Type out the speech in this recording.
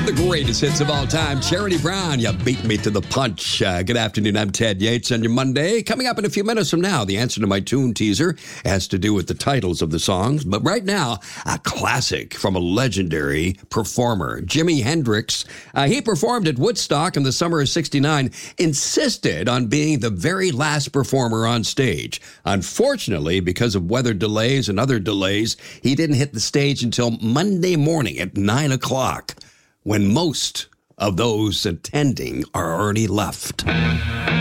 the greatest hits of all time. Charity Brown, you beat me to the punch. Good afternoon, I'm Ted Yates on your Monday. Coming up in a few minutes from now, the answer to my tune teaser has to do with the titles of the songs. But right now, a classic from a legendary performer, Jimi Hendrix. He performed at Woodstock in the summer of '69, insisted on being the very last performer on stage. Unfortunately, because of weather delays and other delays, he didn't hit the stage until Monday morning at 9 o'clock, when most of those attending are already left.